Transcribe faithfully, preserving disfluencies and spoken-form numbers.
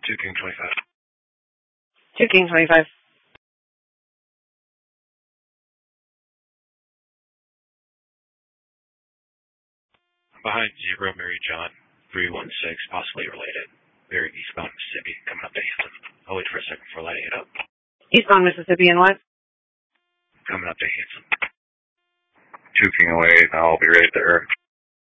Two King twenty-five. Two King twenty-five. Behind zero, Mary John, three one six, possibly related. Very eastbound Mississippi, coming up to Hanson. I'll wait for a second before lighting it up. Eastbound Mississippi and what? Coming up to Hanson. Two King away, I'll be right there.